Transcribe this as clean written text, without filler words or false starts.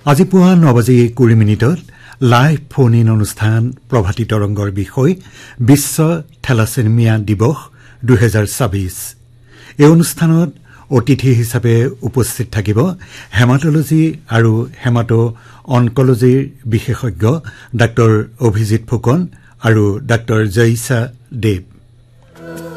আজি পুৱা 9:20 live phone in অনুষ্ঠান প্ৰভাতী তৰংগৰ বিষয় বিশ্ব থেলাছেমিয়া দিৱস 2024। এই অনুষ্ঠানত অতিথি হিচাপে উপস্থিত থাকিব হেমাটলজি আৰু হেমাটো অনকলজিৰ বিশেষজ্ঞ ডাক্তৰ অভিজিত ফুকন আৰু ডাক্তৰ জয়িছা দেৱ।